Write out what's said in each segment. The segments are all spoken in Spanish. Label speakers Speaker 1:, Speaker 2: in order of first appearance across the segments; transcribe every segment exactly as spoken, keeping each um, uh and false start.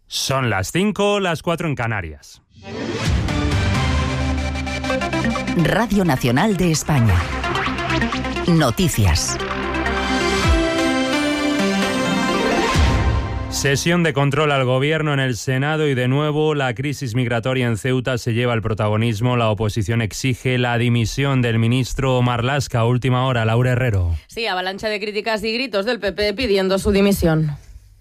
Speaker 1: Son las cinco, las cuatro en Canarias.
Speaker 2: Radio Nacional de España. Noticias.
Speaker 1: Sesión de control al gobierno en el Senado y de nuevo la crisis migratoria en Ceuta se lleva el protagonismo. La oposición exige la dimisión del ministro Marlaska. Última hora, Laura Herrero.
Speaker 3: Sí, avalancha de críticas y gritos del P P pidiendo su dimisión.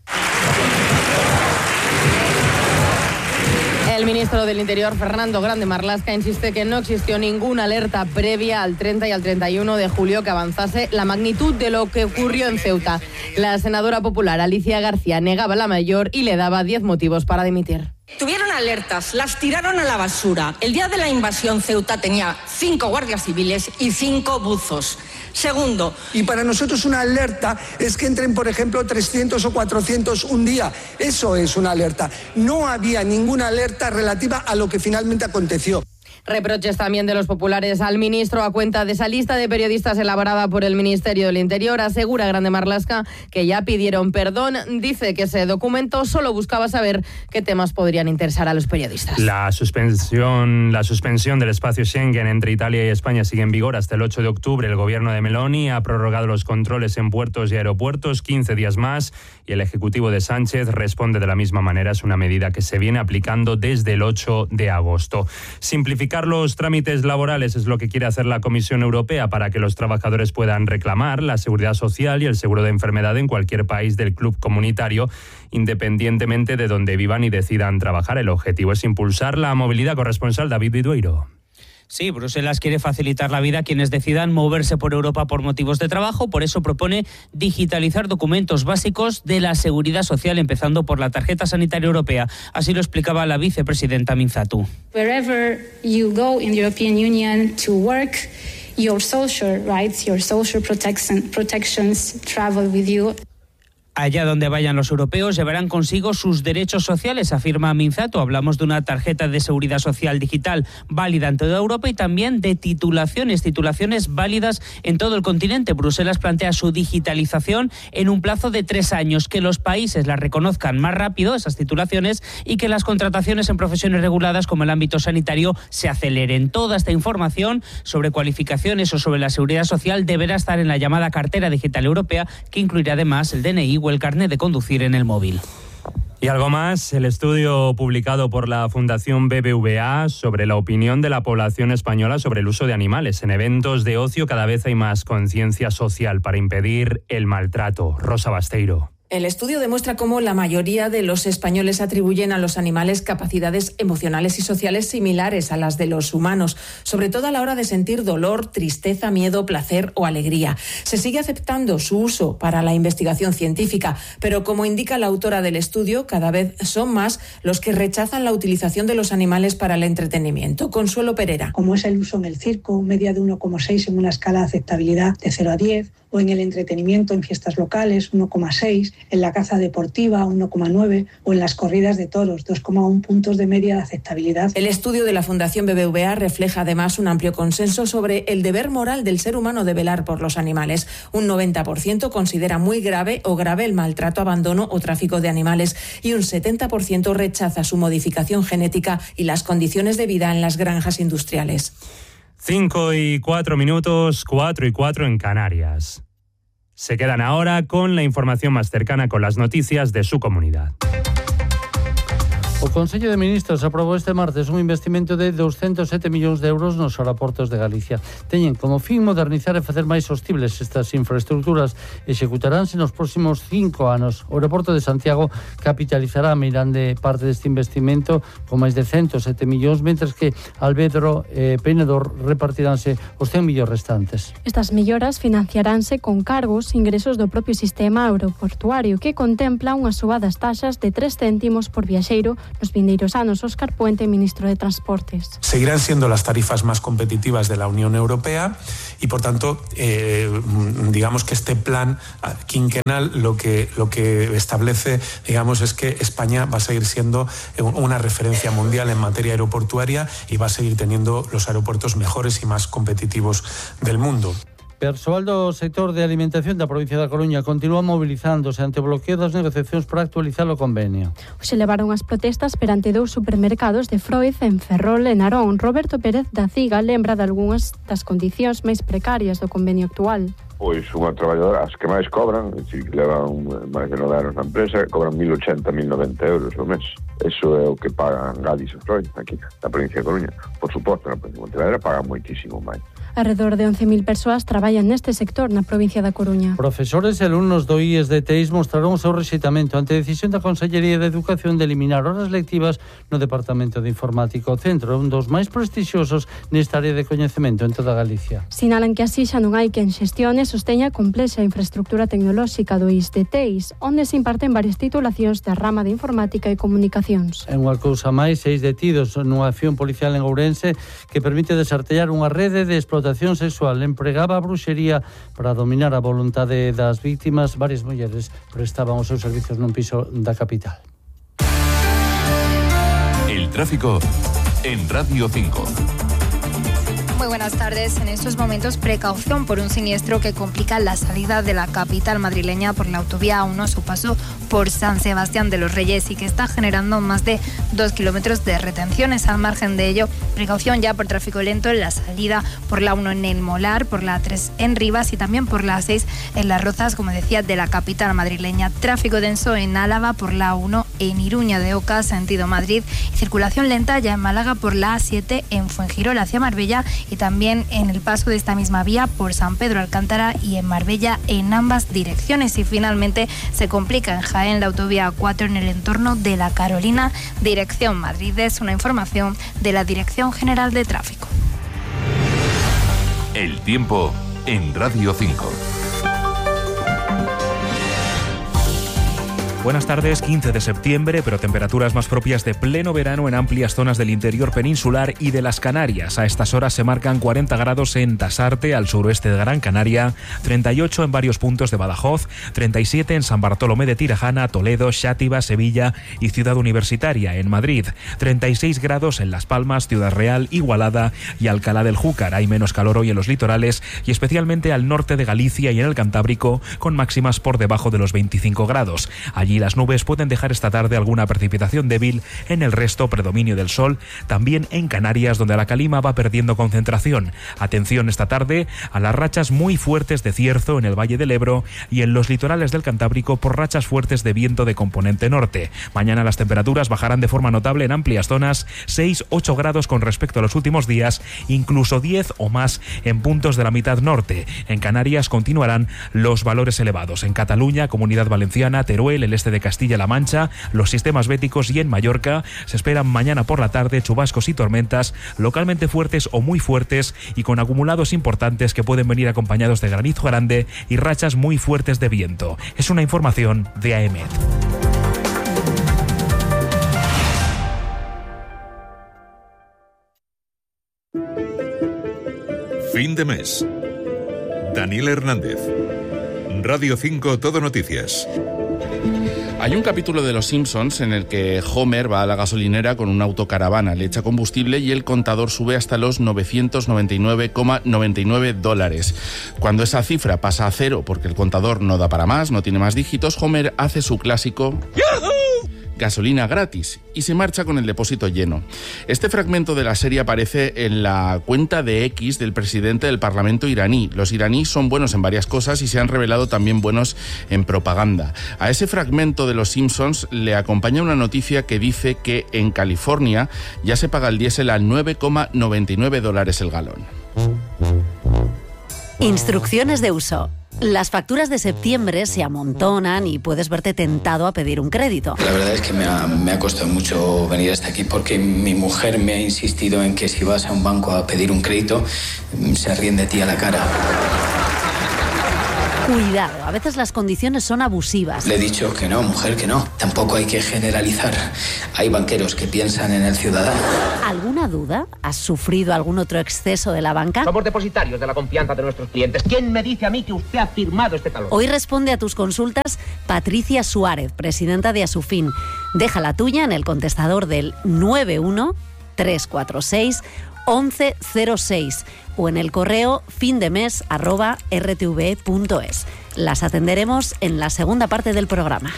Speaker 3: El ministro del Interior, Fernando Grande Marlaska, insiste que no existió ninguna alerta previa al treinta y al treinta y uno de julio que avanzase la magnitud de lo que ocurrió en Ceuta. La senadora popular Alicia García negaba la mayor y le daba diez motivos para dimitir.
Speaker 4: Tuvieron alertas, las tiraron a la basura. El día de la invasión Ceuta tenía cinco guardias civiles y cinco buzos. Segundo,
Speaker 5: y para nosotros una alerta es que entren, por ejemplo, trescientos o cuatrocientos un día. Eso es una alerta. No había ninguna alerta relativa a lo que finalmente aconteció.
Speaker 3: Reproches también de los populares al ministro a cuenta de esa lista de periodistas elaborada por el Ministerio del Interior. Asegura Grande Marlaska que ya pidieron perdón. Dice que ese documento solo buscaba saber qué temas podrían interesar a los periodistas.
Speaker 1: La suspensión, la suspensión del espacio Schengen entre Italia y España sigue en vigor hasta el ocho de octubre. El gobierno de Meloni ha prorrogado los controles en puertos y aeropuertos quince días más y el ejecutivo de Sánchez responde de la misma manera. Es una medida que se viene aplicando desde el ocho de agosto. Simplificar los trámites laborales es lo que quiere hacer la Comisión Europea para que los trabajadores puedan reclamar la seguridad social y el seguro de enfermedad en cualquier país del club comunitario, independientemente de donde vivan y decidan trabajar. El objetivo es impulsar la movilidad. Corresponsal David Vidueiro.
Speaker 6: Sí, Bruselas quiere facilitar la vida a quienes decidan moverse por Europa por motivos de trabajo. Por eso propone digitalizar documentos básicos de la seguridad social, empezando por la tarjeta sanitaria europea. Así lo explicaba la vicepresidenta Minzatu.
Speaker 7: Wherever you go in the European Union to work, your social rights, your social protection, protections travel with you.
Speaker 6: Allá donde vayan los europeos llevarán consigo sus derechos sociales, afirma Minzatu. Hablamos de una tarjeta de seguridad social digital válida en toda Europa y también de titulaciones, titulaciones válidas en todo el continente. Bruselas plantea su digitalización en un plazo de tres años, que los países las reconozcan más rápido, esas titulaciones, y que las contrataciones en profesiones reguladas como el ámbito sanitario se aceleren. Toda esta información sobre cualificaciones o sobre la seguridad social deberá estar en la llamada cartera digital europea, que incluirá además el D N I o el carnet de conducir en el móvil.
Speaker 1: Y algo más, el estudio publicado por la Fundación B B V A sobre la opinión de la población española sobre el uso de animales en eventos de ocio. Cada vez hay más conciencia social para impedir el maltrato. Rosa Basteiro.
Speaker 8: El estudio demuestra cómo la mayoría de los españoles atribuyen a los animales capacidades emocionales y sociales similares a las de los humanos, sobre todo a la hora de sentir dolor, tristeza, miedo, placer o alegría. Se sigue aceptando su uso para la investigación científica, pero como indica la autora del estudio, cada vez son más los que rechazan la utilización de los animales para el entretenimiento. Consuelo Perera.
Speaker 9: Como es el uso en el circo, media de uno coma seis en una escala de aceptabilidad de cero a diez, o en el entretenimiento en fiestas locales, uno coma seis, en la caza deportiva, uno coma nueve, o en las corridas de toros, dos coma uno puntos de media de aceptabilidad.
Speaker 8: El estudio de la Fundación B B V A refleja además un amplio consenso sobre el deber moral del ser humano de velar por los animales. Un noventa por ciento considera muy grave o grave el maltrato, abandono o tráfico de animales y un setenta por ciento rechaza su modificación genética y las condiciones de vida en las granjas industriales.
Speaker 1: Cinco y cuatro minutos, cuatro y cuatro en Canarias. Se quedan ahora con la información más cercana, con las noticias de su comunidad.
Speaker 10: O Consello de Ministros aprobou este martes un investimento de doscientos sete millóns de euros nos aeroportos de Galicia. Teñen como fin modernizar e facer máis sostibles estas infraestructuras. Executaránse nos próximos cinco anos. O aeroporto de Santiago capitalizará a meirande parte deste investimento con máis de ciento sete millóns, mentres que Alvedro e Penedor repartiránse os cen millóns restantes.
Speaker 11: Estas melloras financiaránse con cargos e ingresos do propio sistema aeroportuario, que contempla unhas subadas taxas de tres céntimos por viaxeiro nos vindeiros anos. Óscar Puente, ministro de Transportes.
Speaker 12: Seguirán siendo las tarifas más competitivas de la Unión Europea y, por tanto, eh, digamos que este plan quinquenal lo que, lo que establece, digamos, es que España va a seguir siendo una referencia mundial en materia aeroportuaria y va a seguir teniendo los aeropuertos mejores y más competitivos del mundo.
Speaker 10: Persoal do sector de alimentación da provincia da Coruña continúa mobilizándose ante o bloqueo das negociacións para actualizar o convenio.
Speaker 11: Se levaron as protestas perante dous supermercados de Froiz en Ferrol e Narón. Roberto Pérez da Ciga lembra de algunhas das condicións máis precarias do convenio actual.
Speaker 13: Pois unha traballadora, as que máis cobran, si levan máis de nove anos na empresa, cobran mil ochenta, mil noventa euros ao mes. Eso é o que pagan Gadis e Freud aquí, na provincia de Coruña. Por suposto, na provincia de Pontevedra pagan moitísimo máis.
Speaker 11: Alrededor de once mil persoas traballan neste sector na provincia da Coruña.
Speaker 10: Profesores e alumnos do I E S de Teis mostraron o seu rexeitamento ante a decisión da Consellería de Educación de eliminar horas lectivas no Departamento de Informática. O centro é un dos máis prestixiosos nesta área de coñecemento en toda Galicia.
Speaker 11: Sinalan que así xa non hai quen xestione e sosteña a complexa infraestructura tecnolóxica do I E S de Teis, onde se imparten varias titulacións da rama de Informática e Comunicacións.
Speaker 10: É unha cousa máis, seis detidos nunha acción policial en Ourense que permite desartellar unha rede de explotación sexual. Empregaba a bruxería para dominar a voluntade das víctimas. Varias mulleres prestaban os seus servicios nun piso da capital.
Speaker 14: El tráfico en Radio cinco.
Speaker 15: Muy buenas tardes. En estos momentos, precaución por un siniestro que complica la salida de la capital madrileña por la autovía A uno a su paso por San Sebastián de los Reyes y que está generando más de dos kilómetros de retenciones. Al margen de ello, precaución ya por tráfico lento en la salida por la uno en el Molar, por la tres en Rivas y también por la seis en Las Rozas, como decía, de la capital madrileña. Tráfico denso en Álava por la uno en Iruña de Oca, sentido Madrid. Y circulación lenta ya en Málaga por la A siete en Fuengirola hacia Marbella y también en el paso de esta misma vía por San Pedro Alcántara y en Marbella en ambas direcciones. Y finalmente se complica en Jaén la autovía A cuatro en el entorno de La Carolina, dirección Madrid. Es una información de la Dirección General de Tráfico.
Speaker 14: El tiempo en Radio cinco.
Speaker 16: Buenas tardes, quince de septiembre, pero temperaturas más propias de pleno verano en amplias zonas del interior peninsular y de las Canarias. A estas horas se marcan cuarenta grados en Tasarte, al suroeste de Gran Canaria, treinta y ocho en varios puntos de Badajoz, treinta y siete en San Bartolomé de Tirajana, Toledo, Xátiva, Sevilla y Ciudad Universitaria. En Madrid, treinta y seis grados en Las Palmas, Ciudad Real, Igualada y Alcalá del Júcar. Hay menos calor hoy en los litorales y especialmente al norte de Galicia y en el Cantábrico, con máximas por debajo de los veinticinco grados. Allí las nubes pueden dejar esta tarde alguna precipitación débil. En el resto, predominio del sol. También en Canarias, donde la calima va perdiendo concentración. Atención esta tarde a las rachas muy fuertes de cierzo en el Valle del Ebro y en los litorales del Cantábrico por rachas fuertes de viento de componente norte. Mañana las temperaturas bajarán de forma notable en amplias zonas, seis a ocho grados con respecto a los últimos días, incluso diez o más en puntos de la mitad norte. En Canarias continuarán los valores elevados. En Cataluña, Comunidad Valenciana, Teruel, el este de Castilla-La Mancha, los sistemas béticos y en Mallorca se esperan mañana por la tarde chubascos y tormentas localmente fuertes o muy fuertes y con acumulados importantes que pueden venir acompañados de granizo grande y rachas muy fuertes de viento. Es una información de A E M E T.
Speaker 14: Fin de mes. Daniel Hernández. Radio cinco Todo Noticias.
Speaker 17: Hay un capítulo de Los Simpsons en el que Homer va a la gasolinera con una autocaravana, le echa combustible y el contador sube hasta los novecientos noventa y nueve coma noventa y nueve dólares. Cuando esa cifra pasa a cero porque el contador no da para más, no tiene más dígitos, Homer hace su clásico ¡Yahoo! Gasolina gratis y se marcha con el depósito lleno. Este fragmento de la serie aparece en la cuenta de X del presidente del Parlamento iraní. Los iraníes son buenos en varias cosas y se han revelado también buenos en propaganda. A ese fragmento de Los Simpsons le acompaña una noticia que dice que en California ya se paga el diésel a nueve coma noventa y nueve dólares el galón.
Speaker 18: Instrucciones de uso. Las facturas de septiembre se amontonan y puedes verte tentado a pedir un crédito.
Speaker 19: La verdad es que me ha, me ha costado mucho venir hasta aquí porque mi mujer me ha insistido en que si vas a un banco a pedir un crédito, se ríen de ti a la cara.
Speaker 18: Cuidado, a veces las condiciones son abusivas.
Speaker 19: Le he dicho que no, mujer, que no. Tampoco hay que generalizar. Hay banqueros que piensan en el ciudadano.
Speaker 18: ¿Alguna duda? ¿Has sufrido algún otro exceso de la banca?
Speaker 20: Somos depositarios de la confianza de nuestros clientes. ¿Quién me dice a mí que usted ha firmado este talón?
Speaker 18: Hoy responde a tus consultas Patricia Suárez, presidenta de Asufin. Deja la tuya en el contestador del nueve uno tres cuatro seis once cero seis o en el correo findemes arroba r t v punto es. Las atenderemos en la segunda parte del programa.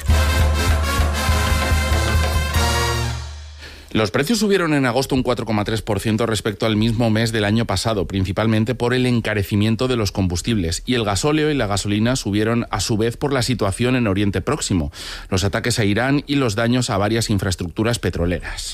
Speaker 17: Los precios subieron en agosto un cuatro coma tres por ciento respecto al mismo mes del año pasado, principalmente por el encarecimiento de los combustibles, y el gasóleo y la gasolina subieron a su vez por la situación en Oriente Próximo, los ataques a Irán y los daños a varias infraestructuras petroleras.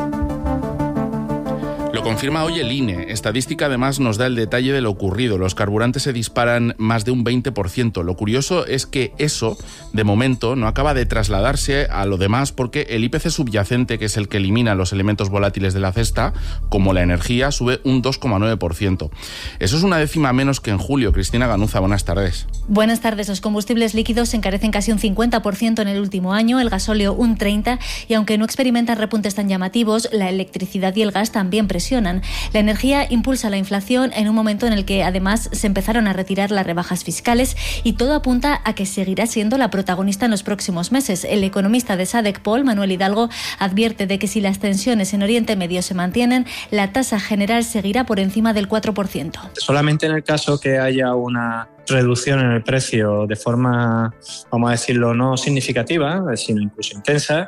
Speaker 17: Lo confirma hoy el I N E. Estadística además nos da el detalle de lo ocurrido. Los carburantes se disparan más de un veinte por ciento. Lo curioso es que eso, de momento, no acaba de trasladarse a lo demás porque el I P C subyacente, que es el que elimina los elementos volátiles de la cesta, como la energía, sube un dos coma nueve por ciento. Eso es una décima menos que en julio. Cristina Ganuza, buenas tardes.
Speaker 21: Buenas tardes. Los combustibles líquidos se encarecen casi un cincuenta por ciento en el último año, el gasóleo un treinta por ciento, y aunque no experimentan repuntes tan llamativos, la electricidad y el gas también presionan. La energía impulsa la inflación en un momento en el que además se empezaron a retirar las rebajas fiscales y todo apunta a que seguirá siendo la protagonista en los próximos meses. El economista de SADECPOL, Manuel Hidalgo, advierte de que si las tensiones en Oriente Medio se mantienen, la tasa general seguirá por encima del cuatro por ciento.
Speaker 22: Solamente en el caso que haya una reducción en el precio de forma, vamos a decirlo, no significativa, sino incluso intensa,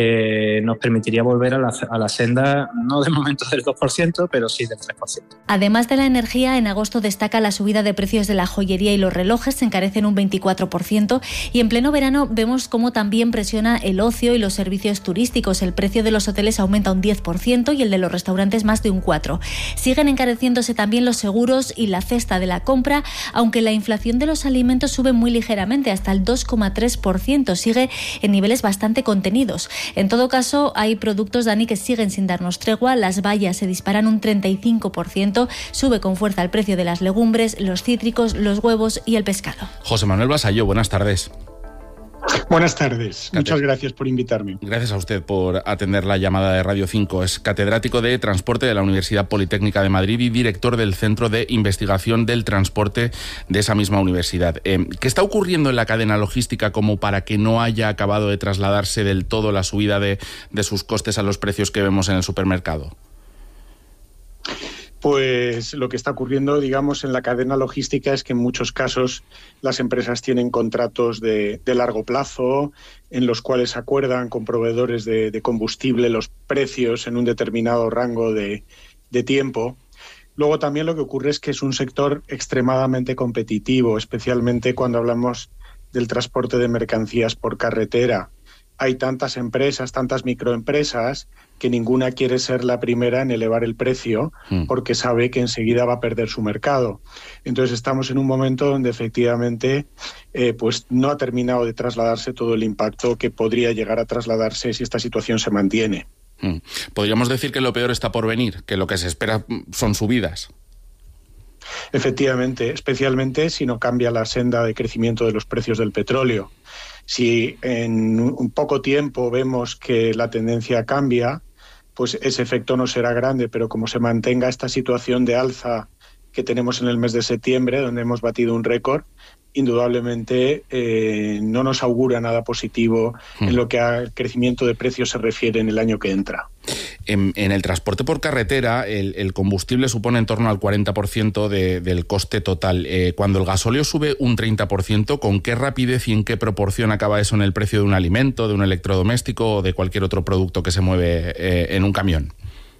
Speaker 22: Eh, nos permitiría volver a la, a la senda, no de momento del dos por ciento, pero sí del tres por ciento.
Speaker 21: Además de la energía, en agosto destaca la subida de precios de la joyería y los relojes, se encarecen un veinticuatro por ciento, y en pleno verano vemos cómo también presiona el ocio y los servicios turísticos. El precio de los hoteles aumenta un diez por ciento y el de los restaurantes más de un cuatro por ciento. Siguen encareciéndose también los seguros y la cesta de la compra, aunque la inflación de los alimentos sube muy ligeramente, hasta el dos coma tres por ciento. Sigue en niveles bastante contenidos. En todo caso, hay productos, Dani, que siguen sin darnos tregua. Las bayas se disparan un treinta y cinco por ciento, sube con fuerza el precio de las legumbres, los cítricos, los huevos y el pescado.
Speaker 17: José Manuel Basallo, buenas tardes.
Speaker 23: Buenas tardes, muchas gracias por invitarme.
Speaker 17: Gracias a usted por atender la llamada de Radio cinco. Es catedrático de Transporte de la Universidad Politécnica de Madrid y director del Centro de Investigación del Transporte de esa misma universidad. Eh, ¿Qué está ocurriendo en la cadena logística como para que no haya acabado de trasladarse del todo la subida de, de sus costes a los precios que vemos en el supermercado?
Speaker 23: Pues lo que está ocurriendo, digamos, en la cadena logística es que en muchos casos las empresas tienen contratos de, de largo plazo en los cuales acuerdan con proveedores de, de combustible los precios en un determinado rango de, de tiempo. Luego también lo que ocurre es que es un sector extremadamente competitivo, especialmente cuando hablamos del transporte de mercancías por carretera. Hay tantas empresas, tantas microempresas, que ninguna quiere ser la primera en elevar el precio porque sabe que enseguida va a perder su mercado. Entonces estamos en un momento donde efectivamente eh, pues no ha terminado de trasladarse todo el impacto que podría llegar a trasladarse si esta situación se mantiene.
Speaker 17: ¿Podríamos decir que lo peor está por venir, que lo que se espera son subidas?
Speaker 23: Efectivamente, especialmente si no cambia la senda de crecimiento de los precios del petróleo. Si en un poco tiempo vemos que la tendencia cambia, pues ese efecto no será grande, pero como se mantenga esta situación de alza que tenemos en el mes de septiembre, donde hemos batido un récord, indudablemente eh, no nos augura nada positivo en lo que al crecimiento de precios se refiere en el año que entra.
Speaker 17: En, en el transporte por carretera, el, el combustible supone en torno al cuarenta por ciento de, del coste total. Eh, cuando el gasóleo sube un treinta por ciento, ¿con qué rapidez y en qué proporción acaba eso en el precio de un alimento, de un electrodoméstico o de cualquier otro producto que se mueve eh, en un camión?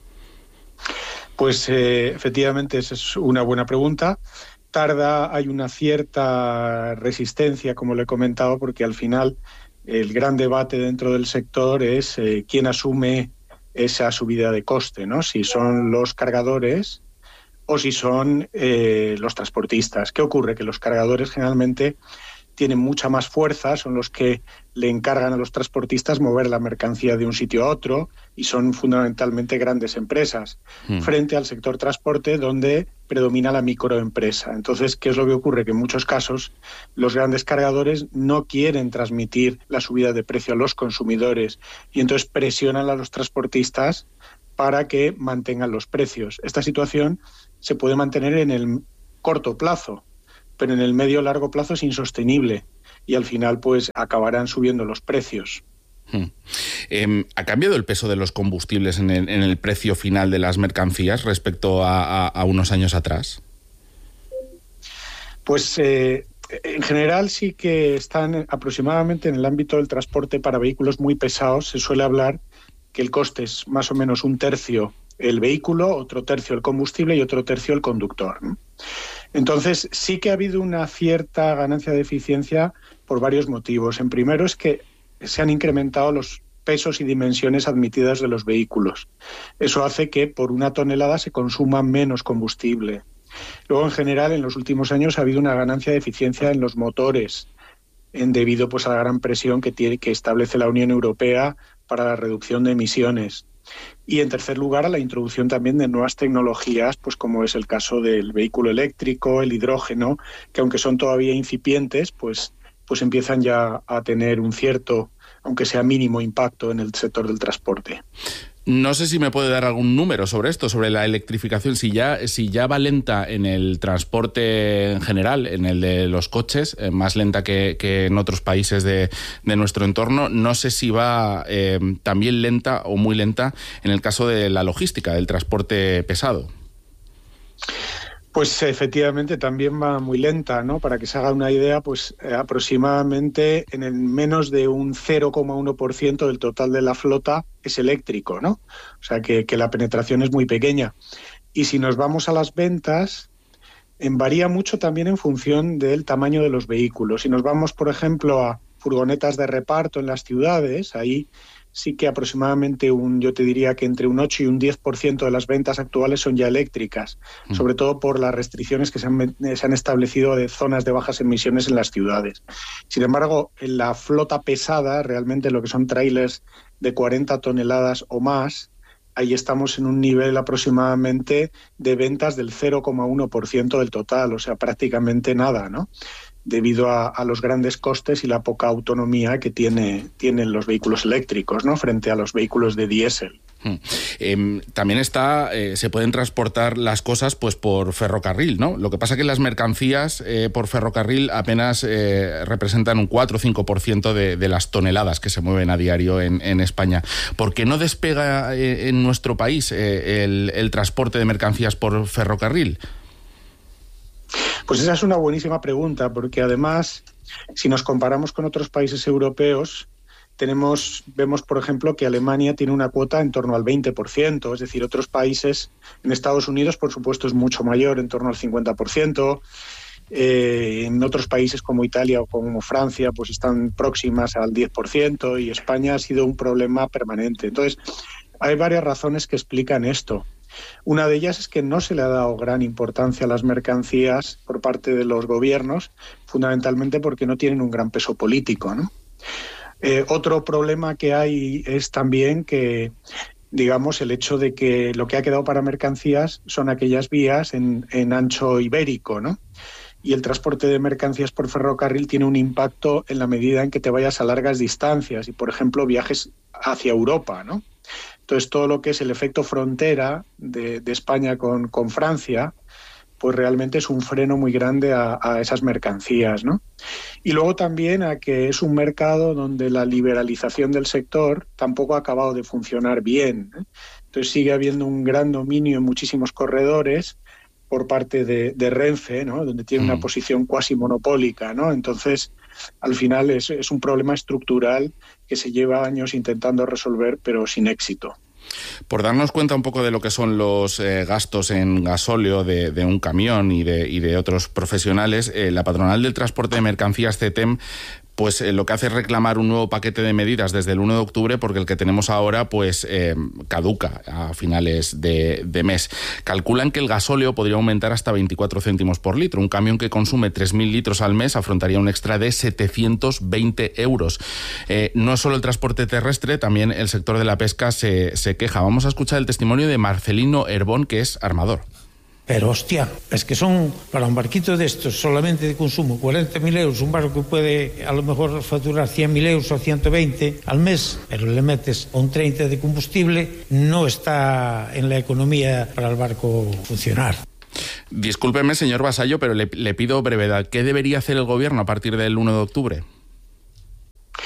Speaker 23: Pues eh, efectivamente esa es una buena pregunta. Tarda, hay una cierta resistencia, como le he comentado, porque al final el gran debate dentro del sector es eh, quién asume esa subida de coste, ¿no? Si son los cargadores o si son eh, los transportistas. ¿Qué ocurre? Que los cargadores generalmente tienen mucha más fuerza, son los que le encargan a los transportistas mover la mercancía de un sitio a otro y son fundamentalmente grandes empresas, mm. frente al sector transporte donde predomina la microempresa. Entonces, ¿qué es lo que ocurre? Que en muchos casos los grandes cargadores no quieren transmitir la subida de precio a los consumidores y entonces presionan a los transportistas para que mantengan los precios. Esta situación se puede mantener en el corto plazo, pero en el medio largo plazo es insostenible y al final pues acabarán subiendo los precios.
Speaker 17: Eh, ¿Ha cambiado el peso de los combustibles en el, en el precio final de las mercancías respecto a, a, a unos años atrás?
Speaker 23: Pues eh, en general sí que están aproximadamente en el ámbito del transporte para vehículos muy pesados. Se suele hablar que el coste es más o menos un tercio el vehículo, otro tercio el combustible y otro tercio el conductor, ¿no? Entonces sí que ha habido una cierta ganancia de eficiencia por varios motivos. En primero es que se han incrementado los pesos y dimensiones admitidas de los vehículos. Eso hace que por una tonelada se consuma menos combustible. Luego, en general, en los últimos años ha habido una ganancia de eficiencia en los motores, en debido pues a la gran presión que tiene que establece la Unión Europea para la reducción de emisiones. Y en tercer lugar, a la introducción también de nuevas tecnologías, pues como es el caso del vehículo eléctrico, el hidrógeno, que aunque son todavía incipientes, pues, pues empiezan ya a tener un cierto, aunque sea mínimo, impacto en el sector del transporte.
Speaker 17: No sé si me puede dar algún número sobre esto, sobre la electrificación, si ya, si ya va lenta en el transporte en general, en el de los coches, eh, más lenta que, que en otros países de, de nuestro entorno. No sé si va eh, también lenta o muy lenta en el caso de la logística, del transporte pesado.
Speaker 23: Pues efectivamente también va muy lenta, ¿no? Para que se haga una idea, pues eh, aproximadamente en el menos de un cero coma uno por ciento del total de la flota es eléctrico, ¿no? O sea que, que la penetración es muy pequeña. Y si nos vamos a las ventas, en, varía mucho también en función del tamaño de los vehículos. Si nos vamos, por ejemplo, a furgonetas de reparto en las ciudades, ahí sí que aproximadamente un, yo te diría que entre un ocho y un diez por ciento de las ventas actuales son ya eléctricas, mm. sobre todo por las restricciones que se han, se han establecido de zonas de bajas emisiones en las ciudades. Sin embargo, en la flota pesada, realmente lo que son trailers de cuarenta toneladas o más, ahí estamos en un nivel aproximadamente de ventas del cero coma uno por ciento del total, o sea, prácticamente nada, ¿no? Debido a, a los grandes costes y la poca autonomía que tiene, tienen los vehículos eléctricos, ¿no? Frente a los vehículos de diésel.
Speaker 17: Hmm. Eh, también está, eh, se pueden transportar las cosas pues por ferrocarril, ¿no? Lo que pasa que las mercancías eh, por ferrocarril apenas eh, representan un cuatro o cinco por ciento de, de las toneladas que se mueven a diario en, en España. ¿Por qué no despega eh, en nuestro país eh, el, el transporte de mercancías por ferrocarril?
Speaker 23: Pues esa es una buenísima pregunta, porque además, si nos comparamos con otros países europeos, tenemos, vemos, por ejemplo, que Alemania tiene una cuota en torno al veinte por ciento, es decir, otros países, en Estados Unidos, por supuesto, es mucho mayor, en torno al cincuenta por ciento, eh, en otros países como Italia o como Francia, pues están próximas al diez por ciento, y España ha sido un problema permanente. Entonces, hay varias razones que explican esto. Una de ellas es que no se le ha dado gran importancia a las mercancías por parte de los gobiernos, fundamentalmente porque no tienen un gran peso político, ¿no? Eh, otro problema que hay es también que, digamos, el hecho de que lo que ha quedado para mercancías son aquellas vías en, en ancho ibérico, ¿no? Y el transporte de mercancías por ferrocarril tiene un impacto en la medida en que te vayas a largas distancias y, por ejemplo, viajes hacia Europa, ¿no? Entonces, todo lo que es el efecto frontera de, de España con, con Francia, pues realmente es un freno muy grande a, a esas mercancías, ¿no? Y luego también a que es un mercado donde la liberalización del sector tampoco ha acabado de funcionar bien, ¿eh? Entonces sigue habiendo un gran dominio en muchísimos corredores por parte de, de Renfe, ¿no? Donde tiene una posición cuasi monopólica, ¿no? Entonces, al final es, es un problema estructural que se lleva años intentando resolver, pero sin éxito.
Speaker 17: Por darnos cuenta un poco de lo que son los eh, gastos en gasóleo de, de un camión y de, y de otros profesionales, eh, la patronal del transporte de mercancías, CETEM, pues eh, lo que hace es reclamar un nuevo paquete de medidas desde el uno de octubre, porque el que tenemos ahora pues eh, caduca a finales de, de mes. Calculan que el gasóleo podría aumentar hasta veinticuatro céntimos por litro. Un camión que consume tres mil litros al mes afrontaría un extra de setecientos veinte euros. Eh, no es solo el transporte terrestre, también el sector de la pesca se, se queja. Vamos a escuchar el testimonio de Marcelino Herbón, que es armador.
Speaker 2: Pero hostia, es que son para un barquito de estos solamente de consumo cuarenta mil euros, un barco que puede a lo mejor facturar cien mil euros o ciento veinte al mes, pero le metes un treinta de combustible, no está en la economía para el barco funcionar.
Speaker 17: Discúlpeme, señor Vasallo, pero le, le pido brevedad. ¿Qué debería hacer el gobierno a partir del uno de octubre?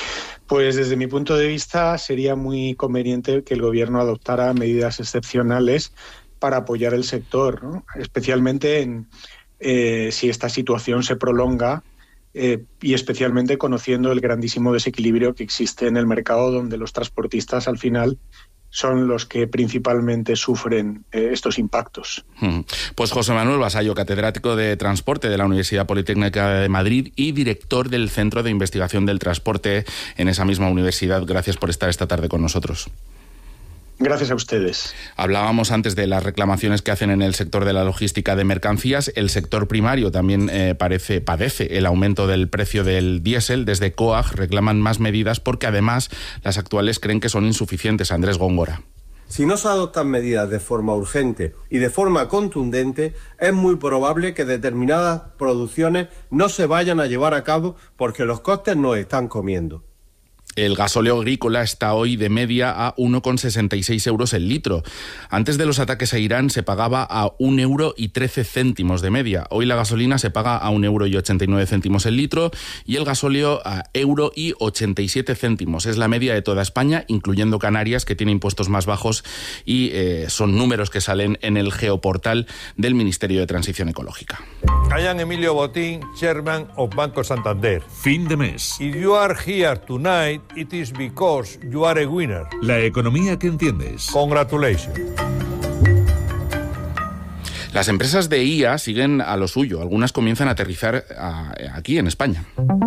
Speaker 23: Pues desde mi punto de vista sería muy conveniente que el Gobierno adoptara medidas excepcionales para apoyar el sector, ¿no? Especialmente en, eh, si esta situación se prolonga eh, y especialmente conociendo el grandísimo desequilibrio que existe en el mercado, donde los transportistas al final son los que principalmente sufren eh, estos impactos.
Speaker 17: Pues José Manuel Vasallo, catedrático de Transporte de la Universidad Politécnica de Madrid y director del Centro de Investigación del Transporte en esa misma universidad. Gracias por estar esta tarde con nosotros.
Speaker 23: Gracias a ustedes.
Speaker 17: Hablábamos antes de las reclamaciones que hacen en el sector de la logística de mercancías. El sector primario también eh, parece, padece el aumento del precio del diésel. Desde COAG reclaman más medidas porque además las actuales creen que son insuficientes. Andrés Góngora.
Speaker 3: Si no se adoptan medidas de forma urgente y de forma contundente, es muy probable que determinadas producciones no se vayan a llevar a cabo porque los costes nos están comiendo.
Speaker 17: El gasóleo agrícola está hoy de media a uno coma sesenta y seis euros el litro. Antes de los ataques a Irán se pagaba a un euro y trece céntimos de media. Hoy la gasolina se paga a un euro y ochenta y nueve céntimos el litro y el gasóleo a euro y ochenta y siete céntimos. Es la media de toda España, incluyendo Canarias, que tiene impuestos más bajos y eh, son números que salen en el geoportal del Ministerio de Transición Ecológica.
Speaker 4: I am Emilio Botín, Chairman of Banco Santander.
Speaker 14: Fin de mes.
Speaker 4: If you are here tonight, it is because you are a winner.
Speaker 14: La economía que entiendes.
Speaker 4: Congratulations.
Speaker 17: Las empresas de I A siguen a lo suyo. Algunas comienzan a aterrizar a, aquí en España.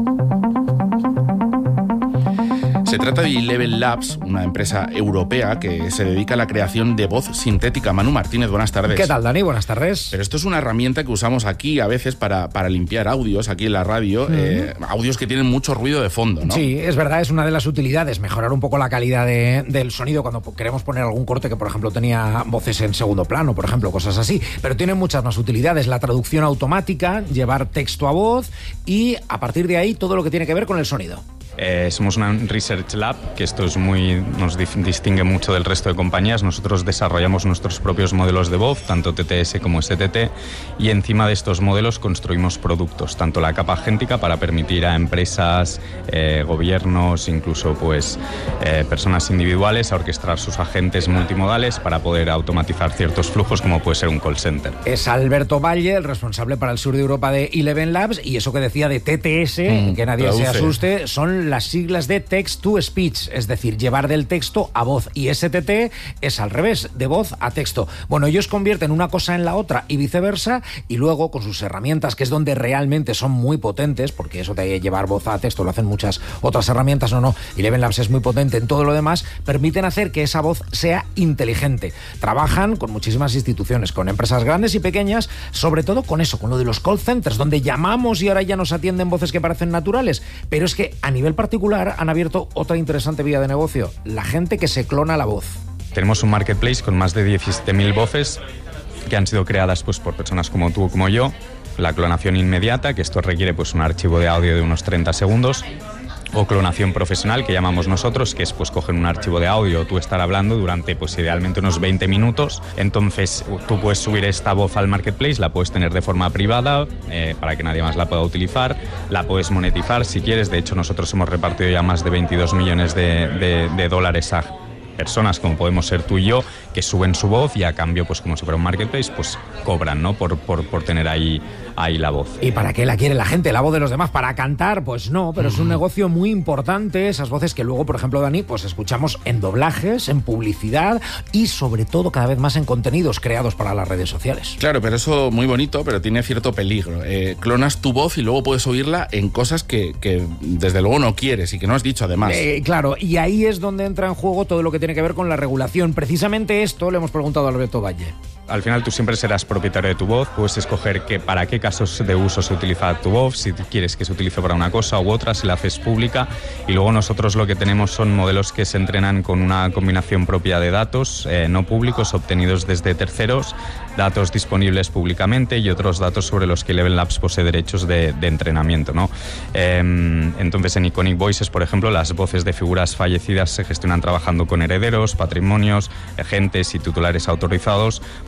Speaker 17: Se trata de Eleven Labs, una empresa europea que se dedica a la creación de voz sintética. Manu Martínez, buenas tardes.
Speaker 5: ¿Qué tal, Dani? Buenas tardes.
Speaker 17: Pero esto es una herramienta que usamos aquí a veces para, para limpiar audios, aquí en la radio, mm. eh, audios que tienen mucho ruido de fondo, ¿no?
Speaker 5: Sí, es verdad, es una de las utilidades, mejorar un poco la calidad de, del sonido cuando queremos poner algún corte que, por ejemplo, tenía voces en segundo plano, por ejemplo, cosas así. Pero tiene muchas más utilidades, la traducción automática, llevar texto a voz y, a partir de ahí, todo lo que tiene que ver con el sonido.
Speaker 24: Eh, somos una Research Lab, que esto es muy, nos distingue mucho del resto de compañías. Nosotros desarrollamos nuestros propios modelos de voz, tanto T T S como S T T, y encima de estos modelos construimos productos, tanto la capa agéntica para permitir a empresas, eh, gobiernos, incluso pues eh, personas individuales a orquestar sus agentes multimodales para poder automatizar ciertos flujos, como puede ser un call center.
Speaker 5: Es Alberto Valle, el responsable para el sur de Europa de Eleven Labs, y eso que decía de T T S, mm, que nadie traduce. Se asuste, son las siglas de Text to Speech, es decir, llevar del texto a voz, y S T T es al revés, de voz a texto. Bueno, ellos convierten una cosa en la otra y viceversa, y luego con sus herramientas, que es donde realmente son muy potentes, porque eso de llevar voz a texto lo hacen muchas otras herramientas, no, no, Eleven Labs es muy potente en todo lo demás, permiten hacer que esa voz sea inteligente. Trabajan con muchísimas instituciones, con empresas grandes y pequeñas, sobre todo con eso, con lo de los call centers, donde llamamos y ahora ya nos atienden voces que parecen naturales, pero es que a nivel particular han abierto otra interesante vía de negocio, la gente que se clona la voz.
Speaker 24: Tenemos un marketplace con más de diecisiete mil voces que han sido creadas pues, por personas como tú o como yo. La clonación inmediata, que esto requiere pues, un archivo de audio de unos treinta segundos, o clonación profesional, que llamamos nosotros, que es pues coger un archivo de audio, tú estar hablando durante pues idealmente unos veinte minutos, entonces tú puedes subir esta voz al marketplace, la puedes tener de forma privada eh, para que nadie más la pueda utilizar, la puedes monetizar si quieres. De hecho, nosotros hemos repartido ya más de veintidós millones de, de, de dólares a personas como podemos ser tú y yo, que suben su voz y a cambio, pues como si fuera un marketplace, pues cobran, ¿no? Por, por, por tener ahí, ahí la voz.
Speaker 5: ¿Y para qué la quiere la gente? ¿La voz de los demás? ¿Para cantar? Pues no, pero es un negocio muy importante, esas voces que luego, por ejemplo, Dani, pues escuchamos en doblajes, en publicidad y sobre todo cada vez más en contenidos creados para las redes sociales.
Speaker 17: Claro, pero eso muy bonito, pero tiene cierto peligro. Eh, clonas tu voz y luego puedes oírla en cosas que, que desde luego no quieres y que no has dicho además.
Speaker 5: Eh, claro, y ahí es donde entra en juego todo lo que tiene que ver con la regulación. Precisamente esto le hemos preguntado a Alberto Valle.
Speaker 24: Al final tú siempre serás propietario de tu voz, puedes escoger que, para qué casos de uso se utiliza tu voz, si quieres que se utilice para una cosa u otra, si la haces pública, y luego nosotros lo que tenemos son modelos que se entrenan con una combinación propia de datos eh, no públicos obtenidos desde terceros, datos disponibles públicamente y otros datos sobre los que Eleven Labs posee derechos de, de entrenamiento, ¿no? Eh, entonces en Iconic Voices, por ejemplo, las voces de figuras fallecidas se gestionan trabajando con herederos, patrimonios, agentes y titulares autorizados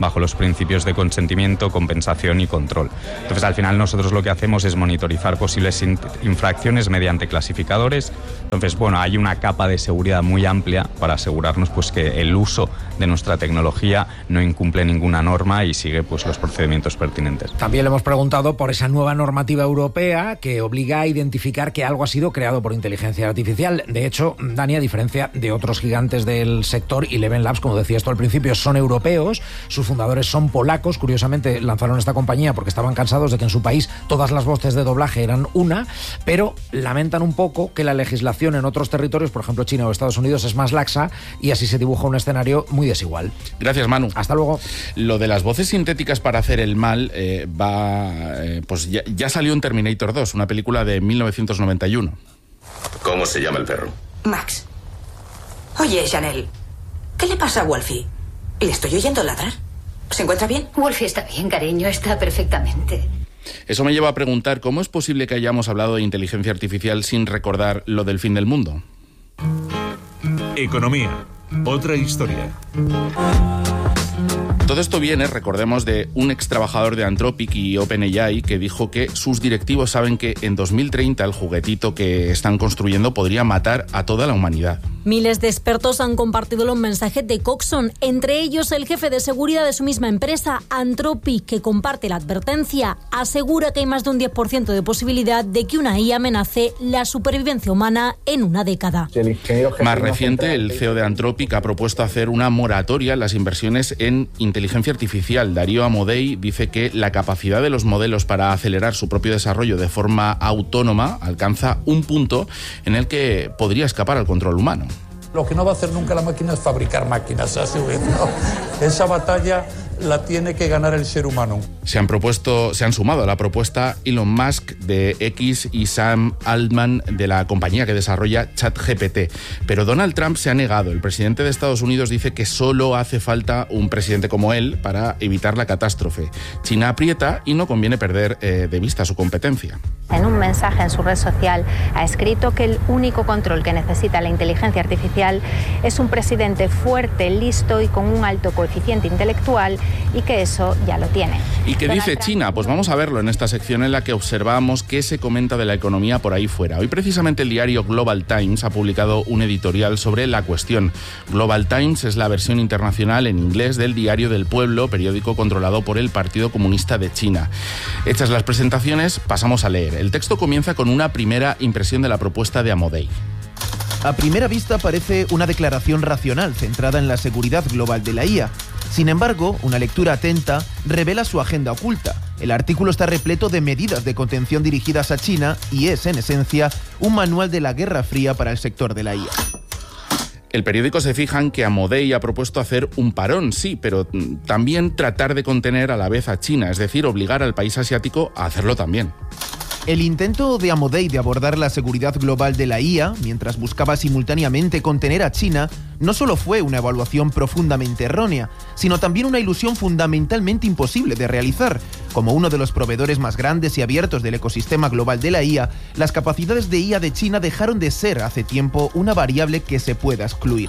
Speaker 24: bajo los principios de consentimiento, compensación y control. Entonces, al final nosotros lo que hacemos es monitorizar posibles infracciones mediante clasificadores. Entonces, bueno, hay una capa de seguridad muy amplia para asegurarnos pues que el uso de nuestra tecnología no incumple ninguna norma y sigue pues los procedimientos pertinentes.
Speaker 5: También le hemos preguntado por esa nueva normativa europea que obliga a identificar que algo ha sido creado por inteligencia artificial. De hecho, Dani, a diferencia de otros gigantes del sector, Eleven Labs, como decías tú al principio, son europeos, sus fundadores son polacos. Curiosamente lanzaron esta compañía porque estaban cansados de que en su país todas las voces de doblaje eran una, pero lamentan un poco que la legislación en otros territorios, por ejemplo China o Estados Unidos, es más laxa y así se dibuja un escenario muy desigual.
Speaker 17: Gracias, Manu.
Speaker 5: Hasta luego.
Speaker 17: Lo de las voces sintéticas para hacer el mal eh, va, eh, pues ya, ya salió en Terminator dos, una película de mil novecientos noventa y uno.
Speaker 6: ¿Cómo se llama el perro?
Speaker 7: Max. Oye, Chanel, ¿qué le pasa a Wolfie? Le estoy oyendo ladrar. ¿Se encuentra bien?
Speaker 8: Wolfie está bien, cariño, está perfectamente.
Speaker 17: Eso me lleva a preguntar cómo es posible que hayamos hablado de inteligencia artificial sin recordar lo del fin del mundo.
Speaker 14: Economía. Otra historia.
Speaker 17: Todo esto viene, recordemos, de un ex trabajador de Anthropic y OpenAI que dijo que sus directivos saben que en dos mil treinta el juguetito que están construyendo podría matar a toda la humanidad.
Speaker 9: Miles de expertos han compartido los mensajes de Coxon, entre ellos el jefe de seguridad de su misma empresa, Anthropic, que comparte la advertencia. Asegura que hay más de un diez por ciento de posibilidad de que una I A amenace la supervivencia humana en una década.
Speaker 17: Más reciente, el C E O de Anthropic ha propuesto hacer una moratoria en las inversiones en inteligencia artificial. Darío Amodei dice que la capacidad de los modelos para acelerar su propio desarrollo de forma autónoma alcanza un punto en el que podría escapar al control humano.
Speaker 4: Lo que no va a hacer nunca la máquina es fabricar máquinas, a su vez, ¿no? Esa batalla la tiene que ganar el ser humano.
Speaker 17: Se han propuesto, se han sumado a la propuesta Elon Musk de X y Sam Altman de la compañía que desarrolla ChatGPT. Pero Donald Trump se ha negado. El presidente de Estados Unidos dice que solo hace falta un presidente como él para evitar la catástrofe. China aprieta y no conviene perder eh, de vista su competencia.
Speaker 25: En un mensaje en su red social ha escrito que el único control que necesita la inteligencia artificial es un presidente fuerte, listo y con un alto coeficiente intelectual, y que eso ya lo tiene.
Speaker 17: ¿Y qué dice China? Pues vamos a verlo en esta sección en la que observamos qué se comenta de la economía por ahí fuera. Hoy precisamente el diario Global Times ha publicado un editorial sobre la cuestión. Global Times es la versión internacional en inglés del Diario del Pueblo, periódico controlado por el Partido Comunista de China. Hechas las presentaciones, pasamos a leer. El texto comienza con una primera impresión de la propuesta de Amodei.
Speaker 26: A primera vista parece una declaración racional centrada en la seguridad global de la I A. Sin embargo, una lectura atenta revela su agenda oculta. El artículo está repleto de medidas de contención dirigidas a China y es, en esencia, un manual de la Guerra Fría para el sector de la I A.
Speaker 17: El periódico se fija en que Amodei ha propuesto hacer un parón, sí, pero también tratar de contener a la vez a China, es decir, obligar al país asiático a hacerlo también.
Speaker 26: El intento de Amodei de abordar la seguridad global de la I A, mientras buscaba simultáneamente contener a China, no solo fue una evaluación profundamente errónea, sino también una ilusión fundamentalmente imposible de realizar. Como uno de los proveedores más grandes y abiertos del ecosistema global de la I A, las capacidades de I A de China dejaron de ser hace tiempo una variable que se pueda excluir.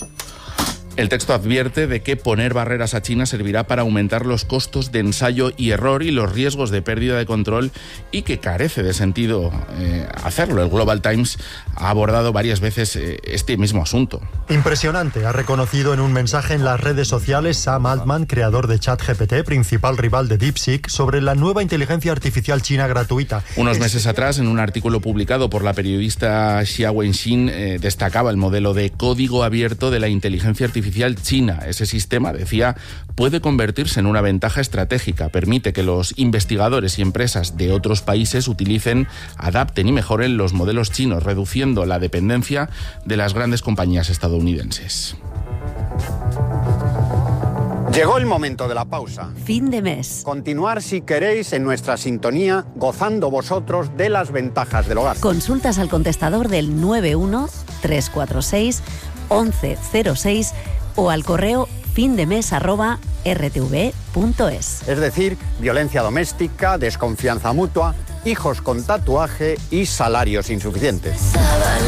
Speaker 17: El texto advierte de que poner barreras a China servirá para aumentar los costos de ensayo y error y los riesgos de pérdida de control y que carece de sentido eh, hacerlo. El Global Times ha abordado varias veces eh, este mismo asunto.
Speaker 27: Impresionante, ha reconocido en un mensaje en las redes sociales Sam Altman, creador de ChatGPT, principal rival de DeepSeek, sobre la nueva inteligencia artificial china gratuita.
Speaker 17: Unos meses atrás, en un artículo publicado por la periodista Xia Wenxin, eh, destacaba el modelo de código abierto de la inteligencia artificial china. Ese sistema, decía, puede convertirse en una ventaja estratégica. Permite que los investigadores y empresas de otros países utilicen, adapten y mejoren los modelos chinos, reduciendo la dependencia de las grandes compañías estadounidenses.
Speaker 28: Llegó el momento de la pausa.
Speaker 18: Fin de mes.
Speaker 28: Continuar, si queréis, en nuestra sintonía, gozando vosotros de las ventajas del hogar.
Speaker 18: Consultas al contestador del nueve uno tres cuatro seis once cero seis o al correo findemes arroba r t v punto es.
Speaker 28: Es decir, violencia doméstica, desconfianza mutua, hijos con tatuaje y salarios insuficientes.